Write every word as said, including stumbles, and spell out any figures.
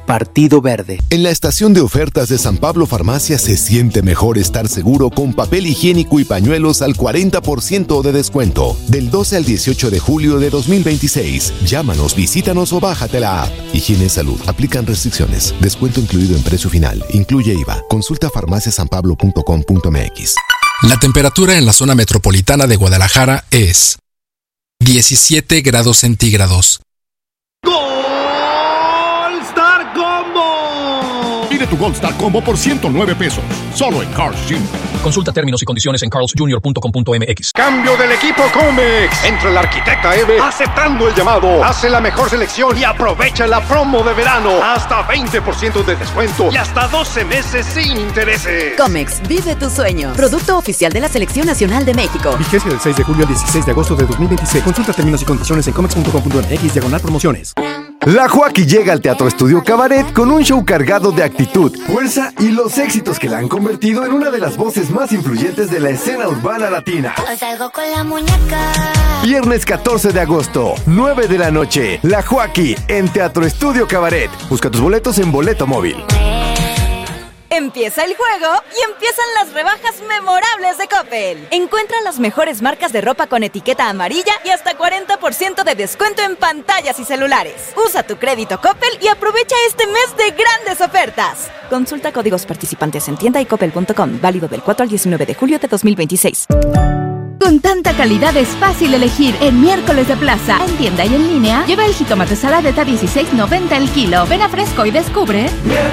Partido Verde. En la estación de ofertas de San Pablo Farmacia se siente mejor estar seguro con papel higiénico y pañuelos al cuarenta por ciento de descuento. Del doce al dieciocho de julio de dos mil veintiséis. Llámanos, visítanos o bájate la app. Higiene y salud. Aplican restricciones. Descuento incluido en precio final. Incluye I V A. Consulta farmacia san pablo punto com punto m x. La temperatura en la zona metropolitana de Guadalajara es diecisiete grados centígrados. ¡Goldstar Combo! Pide tu Goldstar Combo por ciento nueve pesos. Solo en Carl's Junior Consulta términos y condiciones en carls junior punto com punto m x. Cambio del equipo Comex. Entra el arquitecta Eve aceptando el llamado. Hace la mejor selección y aprovecha la promo de verano. Hasta veinte por ciento de descuento y hasta doce meses sin intereses. Comex, vive tu sueño. Producto oficial de la Selección Nacional de México. Vigencia del seis de julio al dieciséis de agosto de dos mil veintiséis. Consulta términos y condiciones en comex punto com punto m x diagonal promociones. La Joaquí llega al Teatro Estudio Cabaret con un show cargado de actitud, fuerza y los éxitos que la han convertido en una de las voces más influyentes de la escena urbana latina. Hoy salgo con la muñeca. Viernes catorce de agosto, nueve de la noche, La Joaquí en Teatro Estudio Cabaret. Busca tus boletos en Boleto Móvil. Empieza el juego y empiezan las rebajas memorables de Coppel. Encuentra las mejores marcas de ropa con etiqueta amarilla y hasta cuarenta por ciento de descuento en pantallas y celulares. Usa tu crédito Coppel y aprovecha este mes de grandes ofertas. Consulta códigos participantes en tienda y coppel punto com. Válido del cuatro al diecinueve de julio de dos mil veintiséis. Con tanta calidad es fácil elegir en Miércoles de Plaza. En tienda y en línea, lleva el jitomate saladeta dieciséis noventa el kilo. Ven a Fresco y descubre